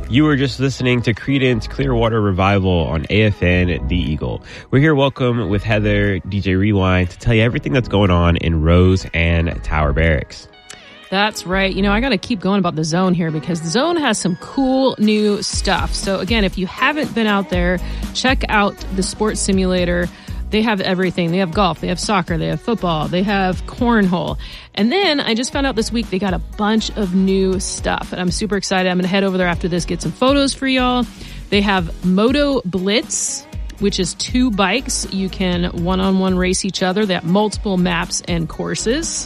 You were just listening to Creedence Clearwater Revival on AFN The Eagle. We're here welcome with Heather, DJ Rewind, to tell you everything that's going on in Rose and Tower Barracks. That's right. You know, I got to keep going about the Zone here because the Zone has some cool new stuff. So again, if you haven't been out there, check out the sports simulator. They have everything. They have golf, they have soccer, they have football, they have cornhole. And then I just found out this week they got a bunch of new stuff. And I'm super excited. I'm going to head over there after this, get some photos for y'all. They have Moto Blitz, which is 2 bikes. You can one-on-one race each other. They have multiple maps and courses.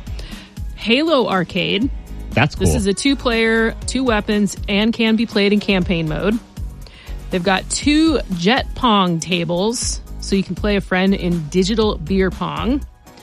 Halo Arcade. That's cool. This is a 2-player, 2 weapons, and can be played in campaign mode. They've got 2 Jet Pong tables, so you can play a friend in digital beer pong,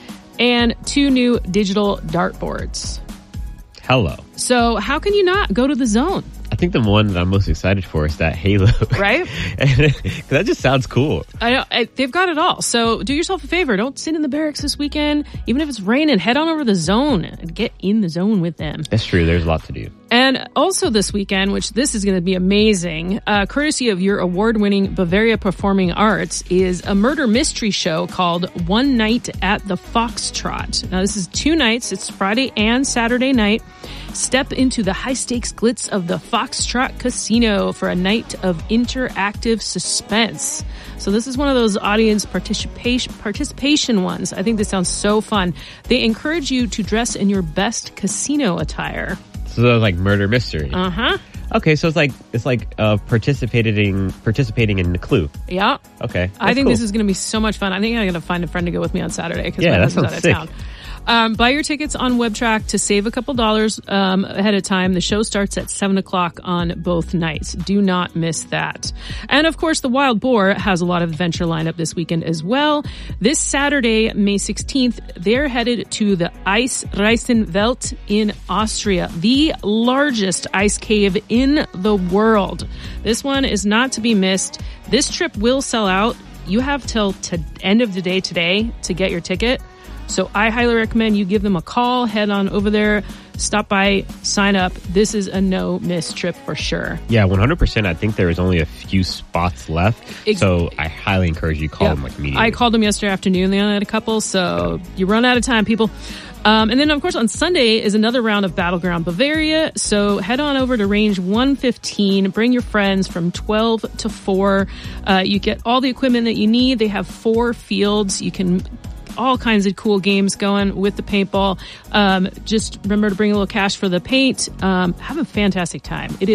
and 2 new digital dartboards. Hello. So how can you not go to the Zone? I think the one that I'm most excited for is that Halo. Right? That just sounds cool. I know. They've got it all. So do yourself a favor. Don't sit in the barracks this weekend. Even if it's raining, head on over to the Zone and get in the Zone with them. That's true. There's a lot to do. And also this weekend, which this is going to be amazing, courtesy of your award-winning Bavaria Performing Arts, is a murder mystery show called One Night at the Foxtrot. Now, this is 2 nights. It's Friday and Saturday night. Step into the high-stakes glitz of the Foxtrot Casino for a night of interactive suspense. So this is one of those audience participation ones. I think this sounds so fun. They encourage you to dress in your best casino attire. So like murder mystery. Uh-huh. Okay, so it's like participating in the Clue. Yeah. Okay. I think cool. This is going to be so much fun. I think I'm going to find a friend to go with me on Saturday because my that husband's sounds out of sick. town. Buy your tickets on WebTrack to save a couple dollars ahead of time. The show starts at 7 o'clock on both nights. Do not miss that. And of course, the Wild Boar has a lot of adventure lineup this weekend as well. This Saturday, May 16th, they're headed to the Eisreisenwelt in Austria, the largest ice cave in the world. This one is not to be missed. This trip will sell out. You have till end of the day today to get your ticket. So I highly recommend you give them a call, head on over there, stop by, sign up. This is a no-miss trip for sure. Yeah, 100%. I think there is only a few spots left. So I highly encourage you to call them like immediately. I called them yesterday afternoon. They only had a couple, so you run out of time, people. And then, of course, on Sunday is another round of Battleground Bavaria. So head on over to Range 115. Bring your friends from 12 to 4. You get all the equipment that you need. They have 4 fields. You can all kinds of cool games going with the paintball. Just remember to bring a little cash for the paint. Have a fantastic time. It is